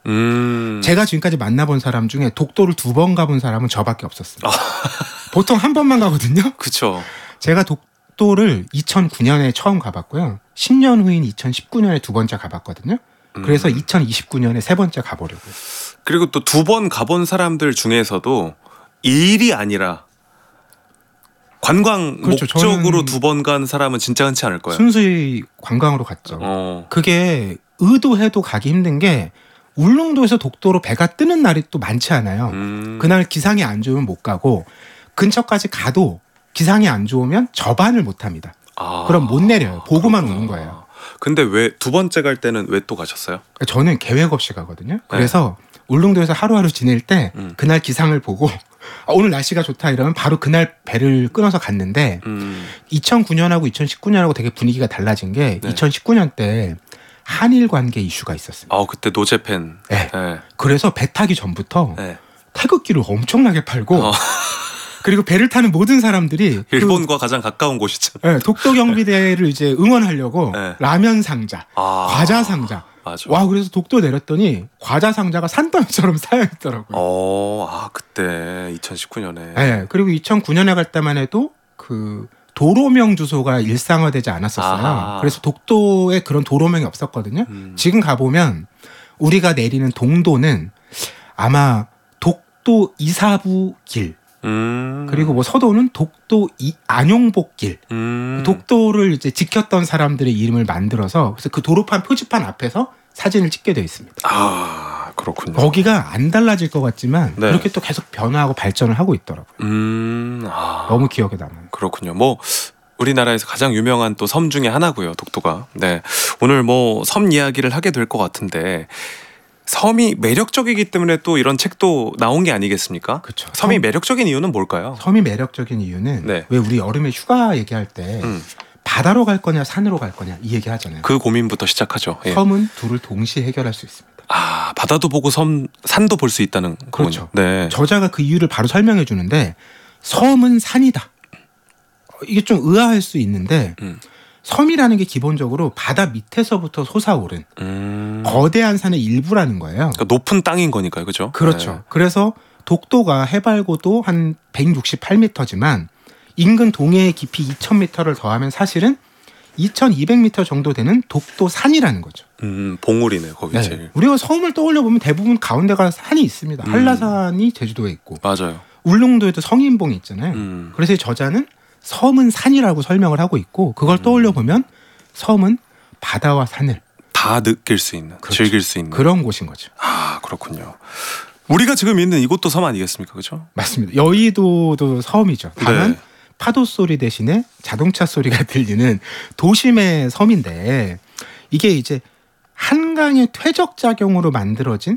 제가 지금까지 만나본 사람 중에 독도를 2번 가본 사람은 저밖에 없었어요. 보통 한 번만 가거든요. 그렇죠. 제가 독도를 2009년에 처음 가봤고요. 10년 후인 2019년에 2번째 가봤거든요. 그래서 2029년에 3번째 가보려고요. 그리고 또 2번 가본 사람들 중에서도 일이 아니라 관광 그렇죠. 목적으로 2번 간 사람은 진짜 흔치 않을 거예요. 순수히 관광으로 갔죠. 그게 의도해도 가기 힘든 게 울릉도에서 독도로 배가 뜨는 날이 또 많지 않아요. 그날 기상이 안 좋으면 못 가고 근처까지 가도 기상이 안 좋으면 접안을 못 합니다. 그럼 못 내려요. 보고만 오는 거예요. 근데 왜 2번째 갈 때는 왜 또 가셨어요? 저는 계획 없이 가거든요. 그래서 울릉도에서 하루하루 지낼 때 그날 기상을 보고 오늘 날씨가 좋다 이러면 바로 그날 배를 끊어서 갔는데 2009년하고 2019년하고 되게 분위기가 달라진 게 2019년 때 한일 관계 이슈가 있었습니다. 그때 노재팬. 네. 그래서 배 타기 전부터 태극기를 엄청나게 팔고 그리고 배를 타는 모든 사람들이 일본과 가장 가까운 곳이죠. 네, 독도 경비대를 이제 응원하려고 라면 상자, 과자 상자. 맞아. 와, 그래서 독도 내렸더니 과자 상자가 산더미처럼 쌓여 있더라고요. 그때 2019년에. 네, 그리고 2009년에 갈 때만 해도 그 도로명 주소가 일상화되지 않았었어요. 그래서 독도에 그런 도로명이 없었거든요. 지금 가보면 우리가 내리는 동도는 아마 독도 이사부 길, 그리고 뭐 서도는 독도 안용복길, 독도를 이제 지켰던 사람들의 이름을 만들어서 그래서 그 도로판 표지판 앞에서 사진을 찍게 되어 있습니다. 그렇군요. 거기가 안 달라질 것 같지만 그렇게 또 계속 변화하고 발전을 하고 있더라고요. 너무 기억에 남아요. 그렇군요. 뭐 우리나라에서 가장 유명한 또 섬 중에 하나고요, 독도가. 네, 오늘 뭐 섬 이야기를 하게 될 것 같은데. 섬이 매력적이기 때문에 또 이런 책도 나온 게 아니겠습니까? 그렇죠. 섬이 매력적인 이유는 뭘까요? 섬이 매력적인 이유는 왜 우리 여름에 휴가 얘기할 때 바다로 갈 거냐 산으로 갈 거냐 이 얘기 하잖아요. 그 고민부터 시작하죠. 섬은 둘을 동시에 해결할 수 있습니다. 바다도 보고 산도 볼 수 있다는 거군요. 그렇죠. 네. 저자가 그 이유를 바로 설명해 주는데 섬은 산이다. 이게 좀 의아할 수 있는데 섬이라는 게 기본적으로 바다 밑에서부터 솟아오른 거대한 산의 일부라는 거예요. 그러니까 높은 땅인 거니까요. 그렇죠? 그렇죠. 네. 그래서 독도가 해발고도 한 168m지만 인근 동해의 깊이 2000m를 더하면 사실은 2200m 정도 되는 독도산이라는 거죠. 봉우리네 거기 제일. 우리가 섬을 떠올려 보면 대부분 가운데가 산이 있습니다. 한라산이 제주도에 있고 맞아요. 울릉도에도 성인봉이 있잖아요. 그래서 이 저자는 섬은 산이라고 설명을 하고 있고 그걸 떠올려 보면 섬은 바다와 산을 다 느낄 수 있는, 그렇죠. 즐길 수 있는 그런 곳인 거죠. 그렇군요. 우리가 지금 있는 이곳도 섬 아니겠습니까? 그렇죠? 맞습니다. 여의도도 섬이죠. 다만 파도 소리 대신에 자동차 소리가 들리는 도심의 섬인데 이게 이제 한강의 퇴적 작용으로 만들어진